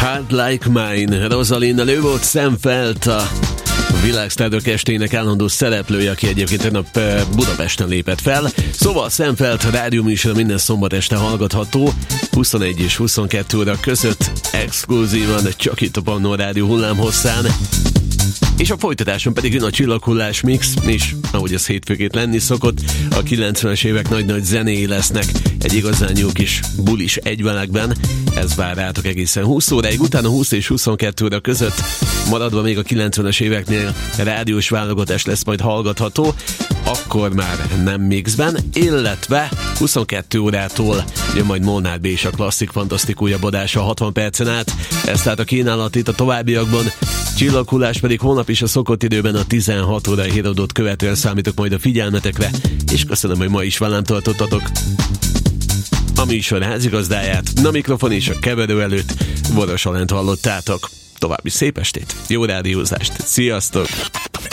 Heart Like Mine, Rosalind, ő volt Sam Feldt, a világsztárok estének állandó szereplője, aki egyébként tegnap Budapesten lépett fel. Szóval Sam Feldt rádióműsora minden szombat este hallgatható, 21 és 22 óra között, exkluzívan csak itt a Pannó Rádió hullámhosszán. És a folytatáson pedig jön a Csillaghullás mix, és ahogy az hétfőként lenni szokott, a 90-es évek nagy-nagy zenéi lesznek egy igazán jó kis bulis egyvelegben. Ez vár rátok egészen 20 óráig, utána 20 és 22 óra között maradva még a 90-es éveknél rádiós válogatás lesz majd hallgatható, akkor már nem mixben, illetve 22 órától jön majd Molnár B. és a klasszik fantasztik újabb adása 60 percen át. Ez tehát a kínálat itt a továbbiakban. Csillaghullás pedig holnap is a szokott időben a 16 órai híradót követően számítok majd a figyelmetekre, és köszönöm, hogy ma is velem tartottatok. A műsor házigazdáját, a mikrofon és a keverő előtt Boros Alánt hallottátok. További szép estét, jó rádiózást, sziasztok!